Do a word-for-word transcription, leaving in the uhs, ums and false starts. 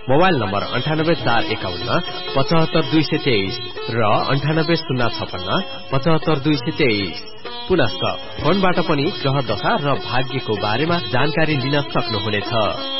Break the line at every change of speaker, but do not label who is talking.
Mobile number अन्ठानब्बे चार एकाउन्न पचहत्तर दुई सय तेइस र अन्ठानब्बे शून्य छपन्न पचहत्तर दुई सय तेइस। पुनश्च फोनबाट पनि ग्रह दशा र भाग्यको बारेमा जानकारी लिन सक्नुहुनेछ।